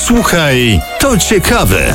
Słuchaj, to ciekawe.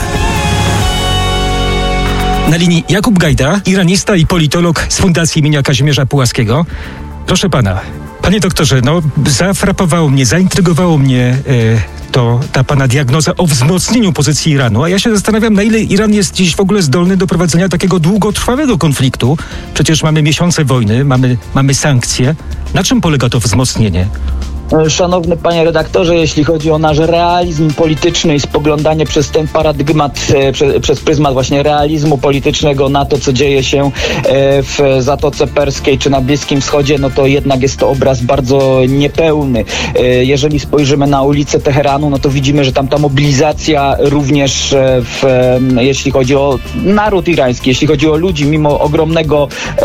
Na linii Jakub Gajda, iranista i politolog z Fundacji imienia Kazimierza Pułaskiego. Proszę pana, panie doktorze, zafrapowało mnie, zaintrygowało mnie ta pana diagnoza o wzmocnieniu pozycji Iranu, a ja się zastanawiam, na ile Iran jest dziś w ogóle zdolny do prowadzenia takiego długotrwałego konfliktu. Przecież mamy miesiące wojny, mamy sankcje. Na czym polega to wzmocnienie? Szanowny panie redaktorze, jeśli chodzi o nasz realizm polityczny i spoglądanie przez ten paradygmat, przez pryzmat właśnie realizmu politycznego na to, co dzieje się w Zatoce Perskiej czy na Bliskim Wschodzie, no to jednak jest to obraz bardzo niepełny. Jeżeli spojrzymy na ulice Teheranu, no to widzimy, że tam ta mobilizacja również jeśli chodzi o naród irański, jeśli chodzi o ludzi, mimo ogromnego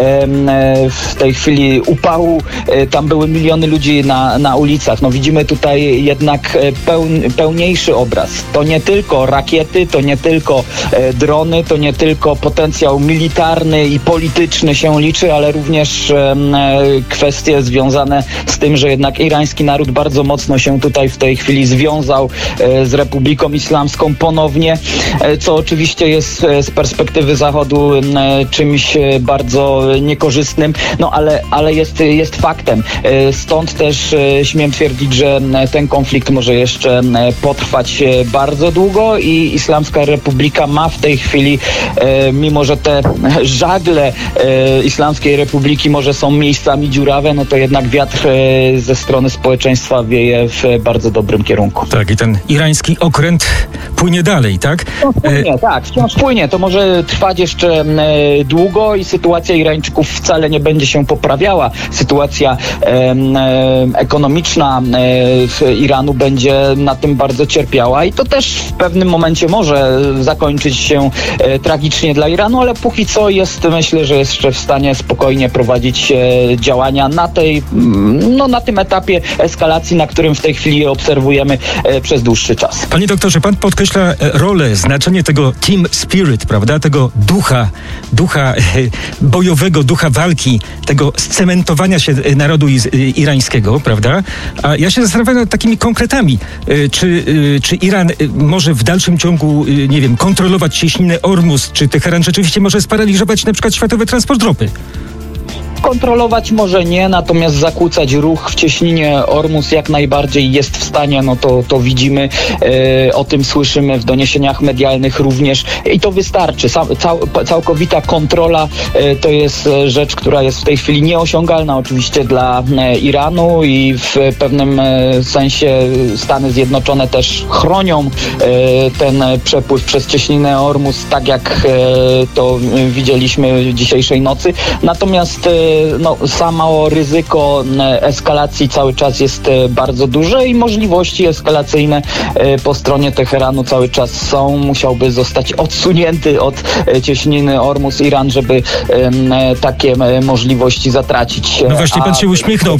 w tej chwili upału, tam były miliony ludzi na ulicach. No widzimy tutaj jednak pełniejszy obraz. To nie tylko rakiety, to nie tylko drony, to nie tylko potencjał militarny i polityczny się liczy, ale również kwestie związane z tym, że jednak irański naród bardzo mocno się tutaj w tej chwili związał z Republiką Islamską ponownie, co oczywiście jest z perspektywy Zachodu czymś bardzo niekorzystnym, no ale jest faktem. Stąd też śmiem twierdzić, że ten konflikt może jeszcze potrwać bardzo długo i Islamska Republika ma w tej chwili, mimo że te żagle Islamskiej Republiki może są miejscami dziurawe, no to jednak wiatr ze strony społeczeństwa wieje w bardzo dobrym kierunku. Tak, i ten irański okręt płynie dalej, tak? Wciąż płynie. To może trwać jeszcze długo i sytuacja Irańczyków wcale nie będzie się poprawiała. Sytuacja ekonomiczna Iranu będzie na tym bardzo cierpiała i to też w pewnym momencie może zakończyć się tragicznie dla Iranu, ale póki co myślę, że jest jeszcze w stanie spokojnie prowadzić działania na tym etapie eskalacji, na którym w tej chwili obserwujemy przez dłuższy czas. Panie doktorze, pan podkreśla rolę, znaczenie tego team spirit, prawda? Tego ducha bojowego, ducha walki, tego scementowania się narodu irańskiego, prawda? A ja się zastanawiam nad takimi konkretami. Czy Iran może w dalszym ciągu, nie wiem, kontrolować cieśninę Ormus? Czy Teheran rzeczywiście może sparaliżować na przykład światowy transport ropy? Kontrolować może nie, natomiast zakłócać ruch w cieśninie Ormus jak najbardziej jest w stanie, no to widzimy, o tym słyszymy w doniesieniach medialnych również i to wystarczy. Całkowita kontrola to jest rzecz, która jest w tej chwili nieosiągalna oczywiście dla Iranu i w pewnym sensie Stany Zjednoczone też chronią ten przepływ przez cieśninę Ormus, tak jak to widzieliśmy dzisiejszej nocy. Natomiast samo ryzyko eskalacji cały czas jest bardzo duże i możliwości eskalacyjne po stronie Teheranu cały czas są. Musiałby zostać odsunięty od cieśniny Ormus Iran, żeby takie możliwości zatracić. No właśnie, pan się uśmiechnął.